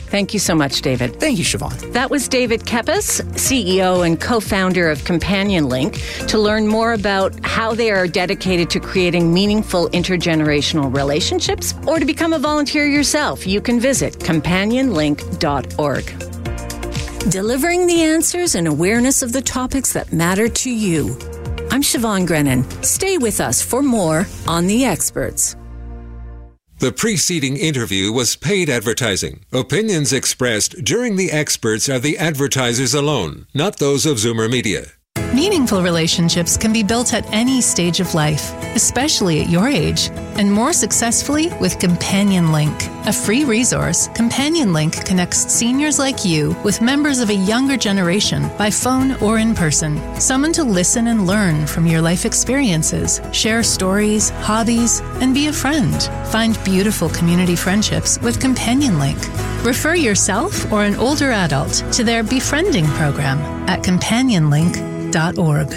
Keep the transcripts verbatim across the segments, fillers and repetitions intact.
Thank you so much, David. Thank you, Siobhan. That was David Kepes, C E O and co-founder of Companion Link. To learn more about how they are dedicated to creating meaningful intergenerational relationships or to become a volunteer yourself, you can visit companion link dot org. Delivering the answers and awareness of the topics that matter to you. I'm Siobhan Grennan. Stay with us for more on The Experts. The preceding interview was paid advertising. Opinions expressed during The Experts are the advertisers alone, not those of Zoomer Media. Meaningful relationships can be built at any stage of life, especially at your age, and more successfully with Companion Link. A free resource, Companion Link connects seniors like you with members of a younger generation by phone or in person. Someone to listen and learn from your life experiences, share stories, hobbies, and be a friend. Find beautiful community friendships with Companion Link. Refer yourself or an older adult to their befriending program at companion link dot org.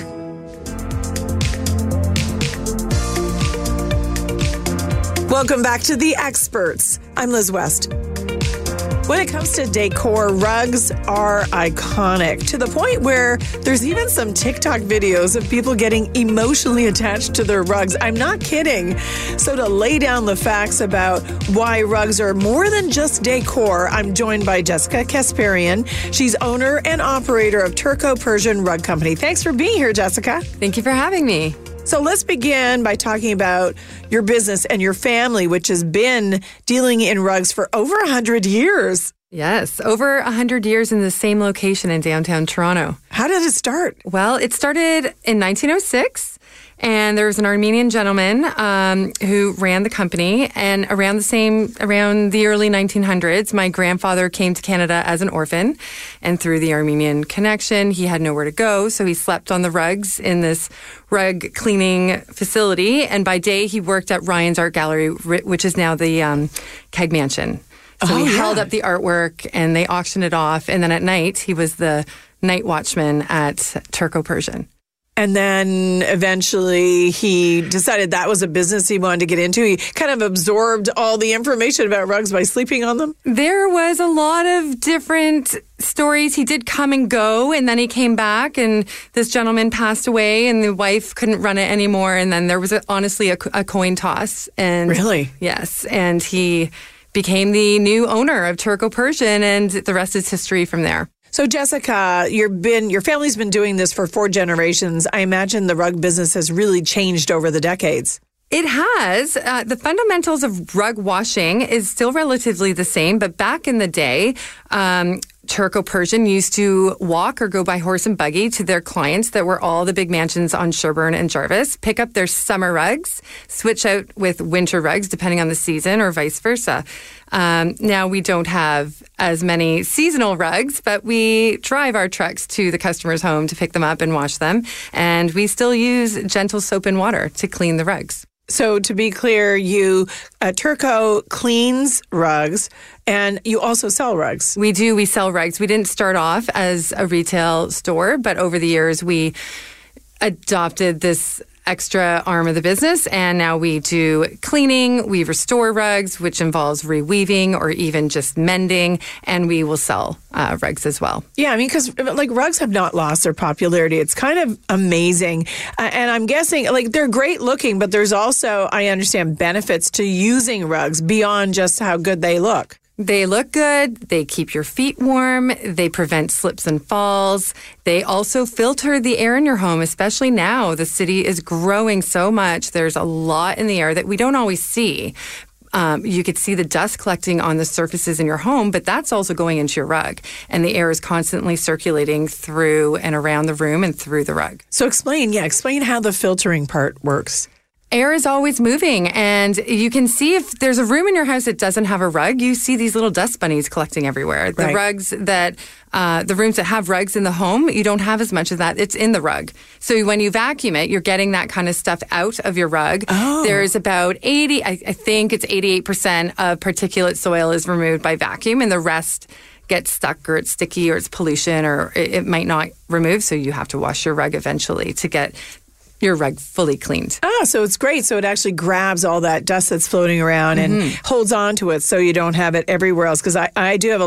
Welcome back to The Experts. I'm Liz West. When it comes to decor, rugs are iconic to the point where there's even some TikTok videos of people getting emotionally attached to their rugs. I'm not kidding. So to lay down the facts about why rugs are more than just decor, I'm joined by Jessica Kasparian. She's owner and operator of Turco Persian Rug Company. Thanks for being here, Jessica. Thank you for having me. So let's begin by talking about your business and your family, which has been dealing in rugs for over one hundred years. Yes, over one hundred years in the same location in downtown Toronto. How did it start? Well, it started in nineteen oh six, and there was an Armenian gentleman um, who ran the company. And around the same, around the early nineteen hundreds, my grandfather came to Canada as an orphan, and through the Armenian connection, he had nowhere to go, so he slept on the rugs in this rug cleaning facility. And by day, he worked at Ryan's Art Gallery, which is now the um, Keg Mansion. So oh, he yeah. held up the artwork and they auctioned it off. And then at night, he was the night watchman at Turco Persian. And then eventually he decided that was a business he wanted to get into. He kind of absorbed all the information about rugs by sleeping on them. There was a lot of different stories. He did come and go, and then he came back, and this gentleman passed away, and the wife couldn't run it anymore. And then there was a, honestly a, a coin toss. And really? Yes. And he became the new owner of Turco Persian, and the rest is history from there. So, Jessica, you've been, your family's been doing this for four generations. I imagine the rug business has really changed over the decades. It has. Uh, the fundamentals of rug washing is still relatively the same, but back in the day, um, Turco Persian used to walk or go by horse and buggy to their clients that were all the big mansions on Sherbourne and Jarvis, pick up their summer rugs, switch out with winter rugs depending on the season or vice versa. Um, now we don't have as many seasonal rugs, but we drive our trucks to the customer's home to pick them up and wash them. And we still use gentle soap and water to clean the rugs. So to be clear, you, uh, Turco cleans rugs and you also sell rugs. We do. We sell rugs. We didn't start off as a retail store, but over the years we adopted this extra arm of the business, and now we do cleaning, we restore rugs, which involves reweaving or even just mending, and we will sell uh, rugs as well. Yeah, I mean, because like rugs have not lost their popularity. It's kind of amazing. Uh, and I'm guessing like they're great looking, but there's also, I understand, benefits to using rugs beyond just how good they look. They look good. They keep your feet warm. They prevent slips and falls. They also filter the air in your home, especially now. The city is growing so much. There's a lot in the air that we don't always see. Um, you could see the dust collecting on the surfaces in your home, but that's also going into your rug. And the air is constantly circulating through and around the room and through the rug. So explain, yeah, explain how the filtering part works. Air is always moving, and you can see if there's a room in your house that doesn't have a rug, you see these little dust bunnies collecting everywhere. The right. rugs that, uh, the rooms that have rugs in the home, you don't have as much of that. It's in the rug. So when you vacuum it, you're getting that kind of stuff out of your rug. Oh. There's about eighty, I, I think it's eighty-eight percent of particulate soil is removed by vacuum, and the rest gets stuck or it's sticky or it's pollution or it, it might not remove. So you have to wash your rug eventually to get your rug fully cleaned. Ah, so it's great. So it actually grabs all that dust that's floating around mm-hmm. and holds on to it so you don't have it everywhere else. Because I, I do have a